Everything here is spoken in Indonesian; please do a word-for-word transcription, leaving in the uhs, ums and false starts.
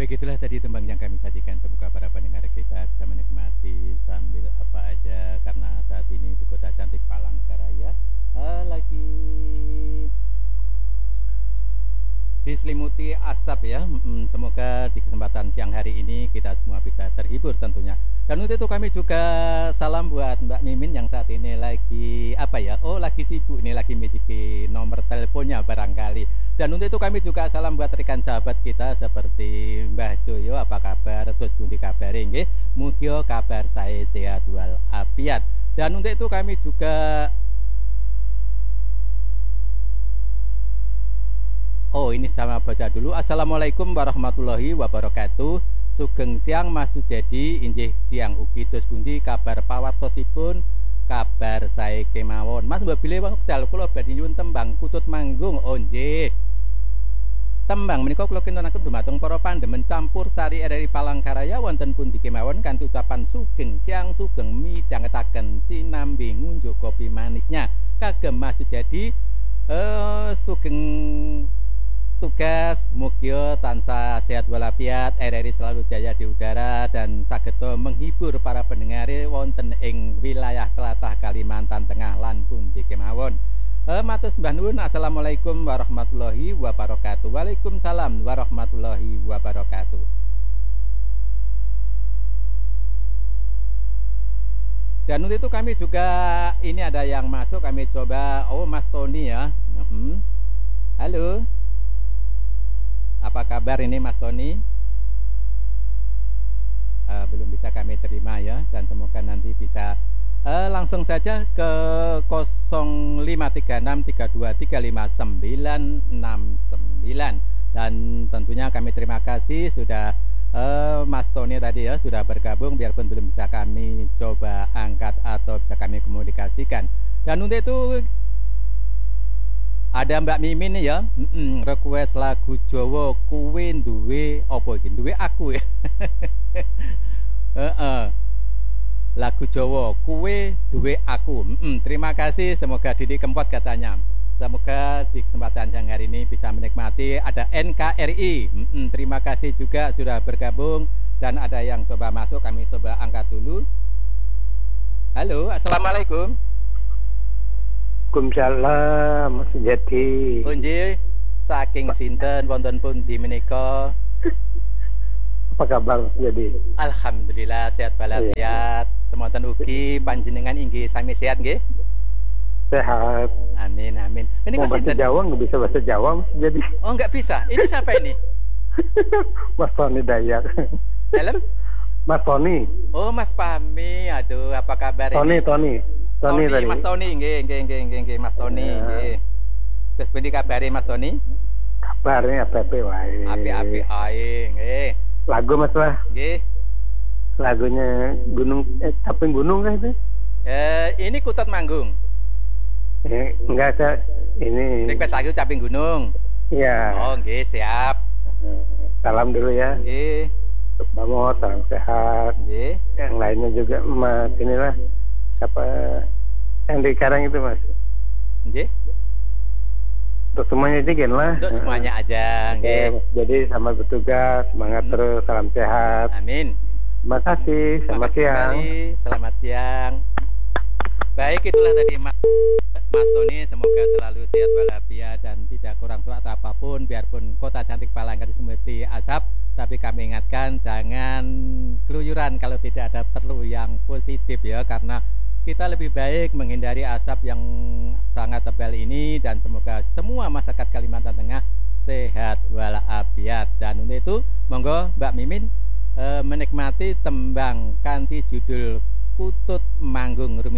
Baik, itulah tadi tembang yang kami sajikan. Semoga para pendengar kita bisa menikmati sambil apa aja, karena saat ini di kota cantik Palangkaraya uh, lagi diselimuti asap ya. Semoga di kesempatan siang hari ini kita semua bisa terhibur tentunya. Dan untuk itu kami juga salam buat Mbak Mimin yang saat ini lagi apa ya? Oh, lagi sibuk ini, lagi misiki nomor teleponnya barangkali. Dan untuk itu kami juga salam buat rekan sahabat kita seperti Mbah Joyo, apa kabar? Terus Bundi kabar nggih? Mugi kabar saya sehat walafiat. Dan untuk itu kami juga Oh, ini sama baca dulu. Assalamualaikum warahmatullahi wabarakatuh. Sugeng siang Mas Sujedi, injih siang ugi dos bundi kabar pawartosipun, kabar sae kemawon. Mas mbok bilih wekdal kula badhe nyuwun tembang Kutut Manggung. Oh nggih. Tembang menika kula kintunaken dumateng para pandemen campur sari R R I Palangkaraya wonten pundi kemawon kanthi ucapan sugeng siang sugeng midhangetaken sinambi ngunjuk kopi manisnya. Kagem Mas Sujedi eh sugeng tugas, mugia tansah sehat walafiat, R R I selalu jaya di udara dan sageta menghibur para pendengar wonten ing wilayah tlatah Kalimantan Tengah lan pundi kemawon. Eh matur sembah nuwun. Assalamualaikum warahmatullahi wabarakatuh. Waalaikumsalam warahmatullahi wabarakatuh. Dan untuk itu kami juga ini ada yang masuk, kami coba. Oh, Mas Tony ya. Hmm. Halo. Apa kabar ini Mas Tony? Uh, belum bisa kami terima ya, dan semoga nanti bisa uh, langsung saja ke nol lima tiga enam tiga dua tiga lima sembilan enam sembilan. Dan tentunya kami terima kasih sudah uh, Mas Tony tadi ya sudah bergabung, biarpun belum bisa kami coba angkat atau bisa kami komunikasikan. Dan untuk itu ada Mbak Mimin nih ya, mm -mm, request lagu Jawa kuwi duwe apa iki? Duwe aku ya. Heeh. Lagu Jawa kuwi duwe aku. Mm -mm, terima kasih, semoga Didi Kempot katanya. Semoga di kesempatan siang hari ini bisa menikmati. Ada N K R I. Mm -mm, terima kasih juga sudah bergabung, dan ada yang coba masuk, kami coba angkat dulu. Halo, assalamualaikum. Waalaikumsalam Mas Sujedi. Punji saking sinten wonten pundi menika? Apa kabar Mas Sujedi? Alhamdulillah sehat walafiat. Semonten ugi panjenengan inggih sami sehat nggih? Sehat. Amin amin. Menika sinten? Bahasa Jawa nggak bisa bahasa Jawa Mas Sujedi. Oh nggak bisa. Ini siapa ini? Mas Tony Dayak. Dalam? Mas Tony. Oh Mas Pami. Aduh, apa kabar Tony, ini? Tony. Tony, Tony Mas Tony, nggih, nggih, nggih, nggih, nggih, Mas Tony, ya. Nggih. Terus pundi kabare Mas Tony? Kabare apik wae. Apik-apik ae, nggih. Lagu Mas lah. Nggih. Lagunya Gunung eh Caping Gunung kah itu? Eh, ini Kutut Manggung. Eh, enggak ada ini. Request lagu Caping Gunung. Iya. Oh, nggih, siap. Salam dulu ya. Nggih. Untuk Bamo, salam sehat. Nggih. Yang lainnya juga Mas inilah apa yang di Karang itu Mas. Nggih. Untuk semuanya aja gen lah. Untuk semuanya aja, nggih. Oke, jadi selamat bertugas, semangat hmm. terus, salam sehat. Amin. Terima kasih, selamat kasih siang. Kembali. Selamat siang. Baik, itulah tadi Mas, Mas Tony, semoga selalu sehat walafiat dan tidak kurang suatu apapun, biarpun kota cantik Palangkaraya diselimuti asap, tapi kami ingatkan jangan keluyuran kalau tidak ada perlu yang positif ya, karena kita lebih baik menghindari asap yang sangat tebal ini, dan semoga semua masyarakat Kalimantan Tengah sehat walafiat. Dan untuk itu monggo Mbak Mimin eh, menikmati tembang kanthi judul Kutut Manggung.